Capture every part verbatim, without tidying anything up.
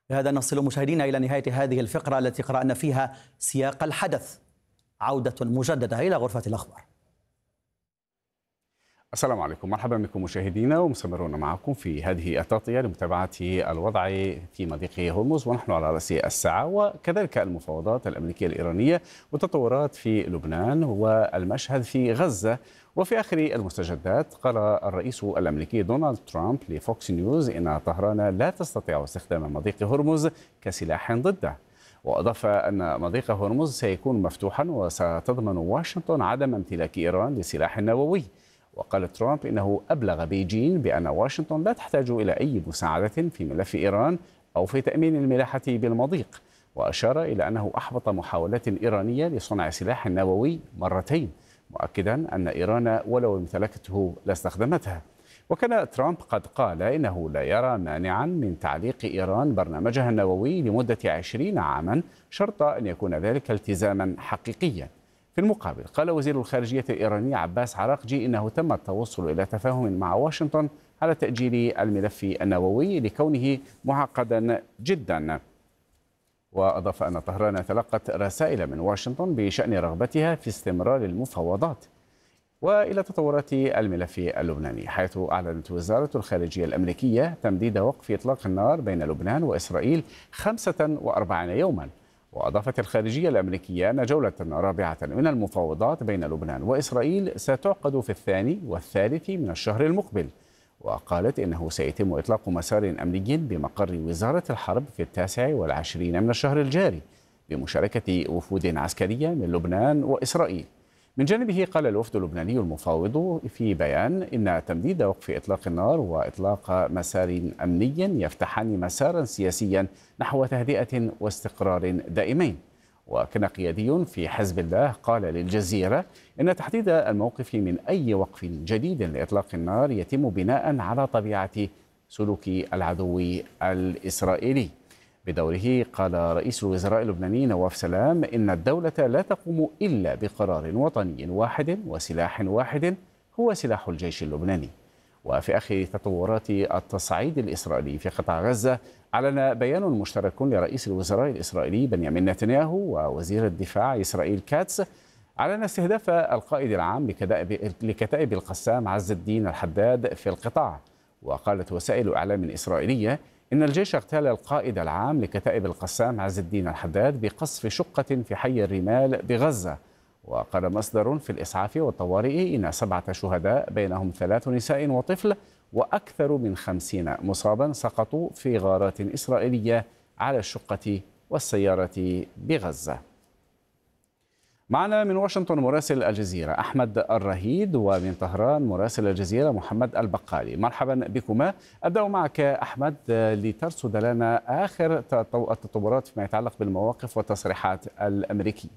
بهذا نصل مشاهدينا إلى نهاية هذه الفقرة التي قرأنا فيها سياق الحدث. عودة مجددة إلى غرفة الأخبار. السلام عليكم، مرحبا بكم مشاهدينا، ومستمرون معكم في هذه التغطية لمتابعة الوضع في مضيق هرمز ونحن على رأس الساعة، وكذلك المفاوضات الأمريكية الإيرانية والتطورات في لبنان والمشهد في غزة. وفي آخر المستجدات قال الرئيس الأمريكي دونالد ترامب لفوكس نيوز إن طهران لا تستطيع استخدام مضيق هرمز كسلاح ضده، وأضاف أن مضيق هرمز سيكون مفتوحا وستضمن واشنطن عدم امتلاك إيران لسلاح نووي. وقال ترامب إنه أبلغ بيجين بأن واشنطن لا تحتاج إلى أي مساعدة في ملف إيران أو في تأمين الملاحة بالمضيق، وأشار إلى أنه أحبط محاولات إيرانية لصنع سلاح نووي مرتين، مؤكدا أن إيران ولو امتلكته لاستخدمتها. وكان ترامب قد قال إنه لا يرى مانعا من تعليق إيران برنامجها النووي لمدة عشرين عاما شرط أن يكون ذلك التزاما حقيقيا. في المقابل قال وزير الخارجية الإيراني عباس عراقجي إنه تم التوصل إلى تفاهم مع واشنطن على تأجيل الملف النووي لكونه معقدا جدا. وأضاف أن طهران تلقت رسائل من واشنطن بشأن رغبتها في استمرار المفاوضات. وإلى تطورات الملف اللبناني، حيث أعلنت وزارة الخارجية الأمريكية تمديد وقف إطلاق النار بين لبنان وإسرائيل خمسة وأربعين يوما. وأضافت الخارجية الأمريكية أن جولة رابعة من المفاوضات بين لبنان وإسرائيل ستعقد في الثاني والثالث من الشهر المقبل. وقالت إنه سيتم إطلاق مسار أمني بمقر وزارة الحرب في التاسع والعشرين من الشهر الجاري بمشاركة وفود عسكرية من لبنان وإسرائيل. من جانبه قال الوفد اللبناني المفاوض في بيان إن تمديد وقف إطلاق النار وإطلاق مسار أمني يفتحان مسارا سياسيا نحو تهدئة واستقرار دائمين. وكان قيادي في حزب الله قال للجزيرة إن تحديد الموقف من أي وقف جديد لإطلاق النار يتم بناء على طبيعة سلوك العدو الإسرائيلي. بدوره قال رئيس الوزراء اللبناني نواف سلام إن الدولة لا تقوم إلا بقرار وطني واحد وسلاح واحد هو سلاح الجيش اللبناني. وفي آخر تطورات التصعيد الإسرائيلي في قطاع غزة، أعلن بيان مشترك لرئيس الوزراء الإسرائيلي بنيامين نتنياهو ووزير الدفاع إسرائيل كاتس على استهداف القائد العام لكتائب القسام عز الدين الحداد في القطاع. وقالت وسائل إعلام إسرائيلية إن الجيش اغتال القائد العام لكتائب القسام عز الدين الحداد بقصف شقة في حي الرمال بغزة. وقال مصدر في الإسعاف والطوارئ إن سبعة شهداء بينهم ثلاث نساء وطفل وأكثر من خمسين مصابا سقطوا في غارات إسرائيلية على الشقة والسيارة بغزة. معنا من واشنطن مراسل الجزيرة أحمد الرهيد، ومن طهران مراسل الجزيرة محمد البقالي. مرحبا بكما. أبدأ معك أحمد لترصد لنا آخر التطورات فيما يتعلق بالمواقف والتصريحات الأمريكية.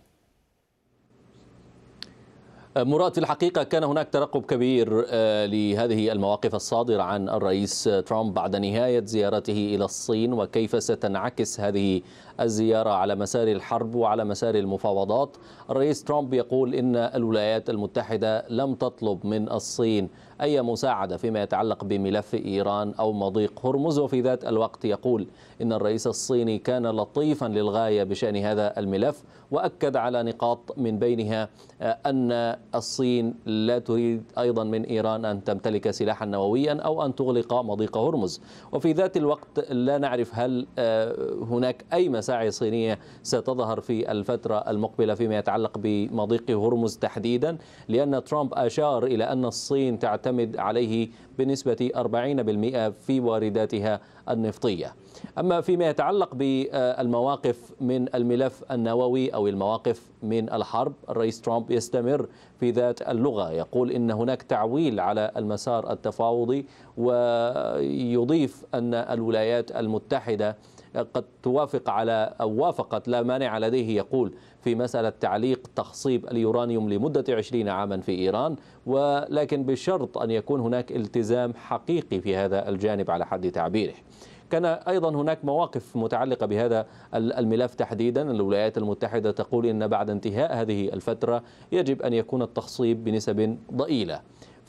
مراد، في الحقيقة كان هناك ترقب كبير لهذه المواقف الصادرة عن الرئيس ترامب بعد نهاية زيارته إلى الصين، وكيف ستنعكس هذه الزيارة على مسار الحرب وعلى مسار المفاوضات. الرئيس ترامب يقول إن الولايات المتحدة لم تطلب من الصين أي مساعدة فيما يتعلق بملف إيران أو مضيق هرمز، وفي ذات الوقت يقول إن الرئيس الصيني كان لطيفا للغاية بشأن هذا الملف، وأكد على نقاط من بينها أن الصين لا تريد أيضا من إيران أن تمتلك سلاحا نوويا أو أن تغلق مضيق هرمز. وفي ذات الوقت لا نعرف هل هناك أي مساعي صينية ستظهر في الفترة المقبلة فيما يتعلق بمضيق هرمز تحديدا، لأن ترامب أشار إلى أن الصين تعتمد عليه بنسبة أربعين بالمئة في وارداتها النفطية. أما فيما يتعلق بالمواقف من الملف النووي أو المواقف من الحرب، الرئيس ترامب يستمر في ذات اللغة، يقول إن هناك تعويل على المسار التفاوضي، ويضيف أن الولايات المتحدة قد توافق على أو وافقت لا مانع لديه، يقول، في مسألة تعليق تخصيب اليورانيوم لمدة عشرين عاما في إيران، ولكن بشرط أن يكون هناك التزام حقيقي في هذا الجانب على حد تعبيره. كان أيضا هناك مواقف متعلقة بهذا الملف تحديدا. الولايات المتحدة تقول إن بعد انتهاء هذه الفترة يجب أن يكون التخصيب بنسب ضئيلة. في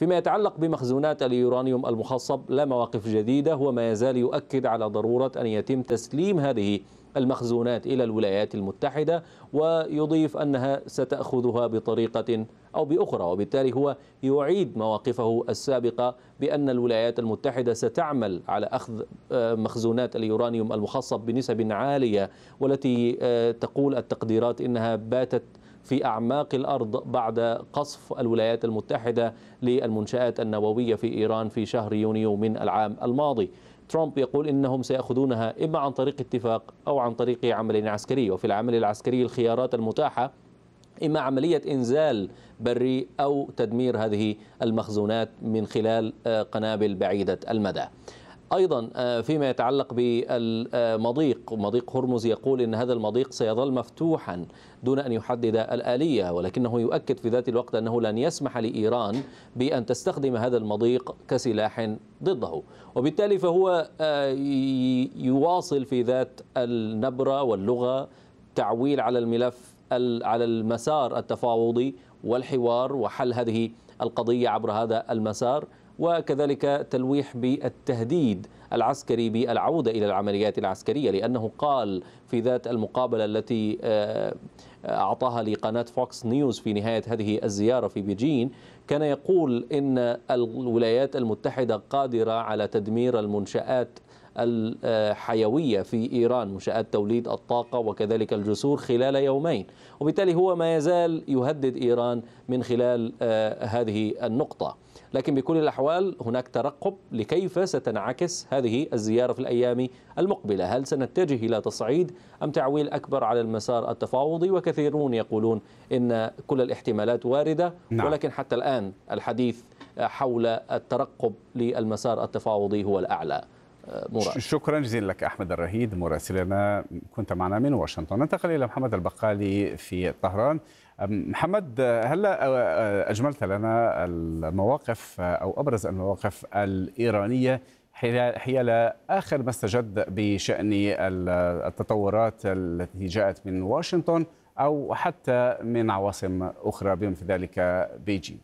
فيما يتعلق بمخزونات اليورانيوم المخصب لا مواقف جديدة، هو ما يزال يؤكد على ضرورة أن يتم تسليم هذه المخزونات إلى الولايات المتحدة، ويضيف أنها ستأخذها بطريقة أو بأخرى، وبالتالي هو يعيد مواقفه السابقة بأن الولايات المتحدة ستعمل على أخذ مخزونات اليورانيوم المخصب بنسب عالية، والتي تقول التقديرات إنها باتت في أعماق الأرض بعد قصف الولايات المتحدة للمنشآت النووية في إيران في شهر يونيو من العام الماضي. ترامب يقول إنهم سيأخذونها إما عن طريق اتفاق أو عن طريق عمل عسكري، وفي العمل العسكري الخيارات المتاحة إما عملية إنزال بري أو تدمير هذه المخزونات من خلال قنابل بعيدة المدى. أيضا فيما يتعلق بالمضيق، مضيق هرمز، يقول إن هذا المضيق سيظل مفتوحا دون أن يحدد الآلية، ولكنه يؤكد في ذات الوقت أنه لن يسمح لإيران بأن تستخدم هذا المضيق كسلاح ضده، وبالتالي فهو يواصل في ذات النبرة واللغة تعويل على الملف على المسار التفاوضي والحوار وحل هذه القضية عبر هذا المسار، وكذلك تلويح بالتهديد العسكري بالعودة إلى العمليات العسكرية، لأنه قال في ذات المقابلة التي أعطاها لقناة فوكس نيوز في نهاية هذه الزيارة في بيجين، كان يقول إن الولايات المتحدة قادرة على تدمير المنشآت الحيوية في إيران، منشآت توليد الطاقة وكذلك الجسور، خلال يومين، وبالتالي هو ما يزال يهدد إيران من خلال هذه النقطة. لكن بكل الأحوال هناك ترقب لكيف ستنعكس هذه الزيارة في الأيام المقبلة، هل سنتجه إلى تصعيد أم تعويل أكبر على المسار التفاوضي؟ وكثيرون يقولون إن كل الاحتمالات واردة، نعم. ولكن حتى الآن الحديث حول الترقب للمسار التفاوضي هو الأعلى. مراد. شكرا جزيلا لك أحمد الرهيد مراسلنا، كنت معنا من واشنطن. ننتقل إلى محمد البقالي في طهران. محمد، هلا أجملت لنا المواقف أو أبرز المواقف الإيرانية حيال آخر ما استجد بشأن التطورات التي جاءت من واشنطن أو حتى من عواصم أخرى بما في ذلك بيجين.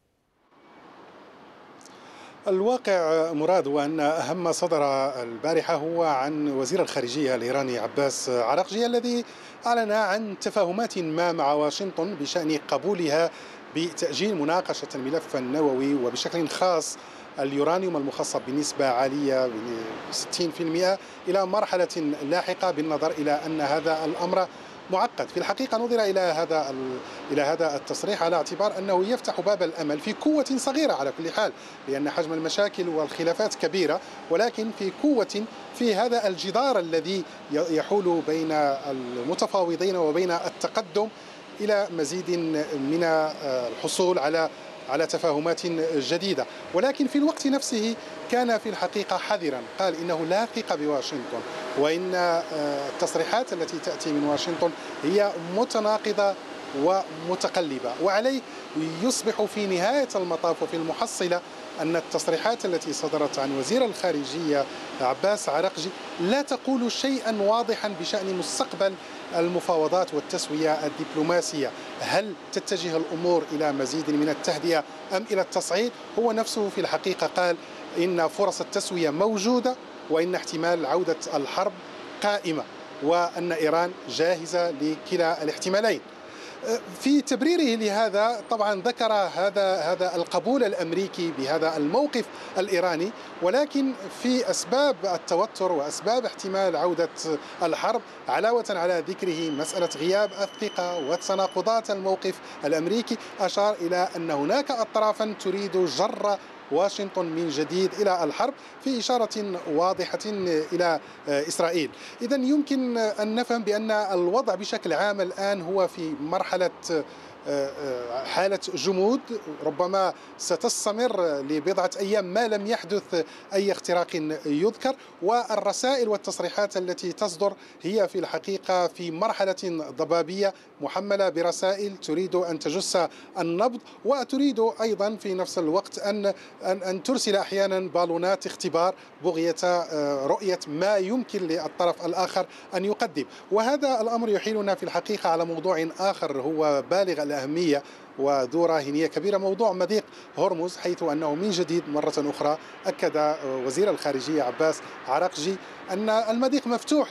الواقع مراد هو أن أهم ما صدر البارحة هو عن وزير الخارجية الإيراني عباس عراقجي، الذي أعلن عن تفاهمات ما مع واشنطن بشأن قبولها بتأجيل مناقشة الملف النووي وبشكل خاص اليورانيوم المخصب بنسبة عالية ستين بالمئة إلى مرحلة لاحقة، بالنظر إلى أن هذا الأمر معقد. في الحقيقة نظر إلى هذا إلى هذا التصريح على اعتبار أنه يفتح باب الأمل في قوة صغيرة على كل حال، لأن حجم المشاكل والخلافات كبيرة، ولكن في قوة في هذا الجدار الذي يحول بين المتفاوضين وبين التقدم إلى مزيد من الحصول على على تفاهمات جديدة. ولكن في الوقت نفسه كان في الحقيقة حذرا، قال إنه لا ثقة بواشنطن، وإن التصريحات التي تأتي من واشنطن هي متناقضة ومتقلبة، وعليه يصبح في نهاية المطاف وفي المحصلة أن التصريحات التي صدرت عن وزير الخارجية عباس عراقجي لا تقول شيئا واضحا بشأن مستقبل المفاوضات والتسوية الدبلوماسية. هل تتجه الأمور إلى مزيد من التهدئة أم إلى التصعيد؟ هو نفسه في الحقيقة قال إن فرص التسوية موجودة، وإن احتمال عودة الحرب قائمة، وأن إيران جاهزة لكلا الاحتمالين. في تبريره لهذا طبعا ذكر هذا هذا القبول الامريكي بهذا الموقف الايراني، ولكن في اسباب التوتر واسباب احتمال عوده الحرب، علاوه على ذكره مساله غياب الثقه وتناقضات الموقف الامريكي، اشار الى ان هناك اطرافا تريد جر واشنطن من جديد إلى الحرب، في إشارة واضحة إلى إسرائيل. إذن يمكن أن نفهم بأن الوضع بشكل عام الآن هو في مرحلة حالة جمود ربما ستستمر لبضعة أيام ما لم يحدث أي اختراق يذكر، والرسائل والتصريحات التي تصدر هي في الحقيقة في مرحلة ضبابية محملة برسائل تريد أن تجس النبض، وتريد أيضا في نفس الوقت أن أن, أن ترسل أحيانا بالونات اختبار بغية رؤية ما يمكن للطرف الآخر أن يقدم. وهذا الأمر يحيلنا في الحقيقة على موضوع آخر هو بالغ الأهمية وذو راهنية كبيرة موضوع مضيق هرمز، حيث أنه من جديد مرة أخرى أكد وزير الخارجية عباس عراقجي أن المضيق مفتوح